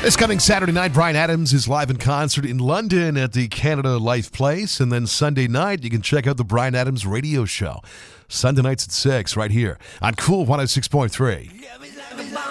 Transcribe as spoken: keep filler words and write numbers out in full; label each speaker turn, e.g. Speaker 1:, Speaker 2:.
Speaker 1: This coming Saturday night, Bryan Adams is live in concert in London at the Canada Life Place. And then Sunday night, you can check out the Bryan Adams radio show. Sunday nights at six right here on Cool one oh six point three.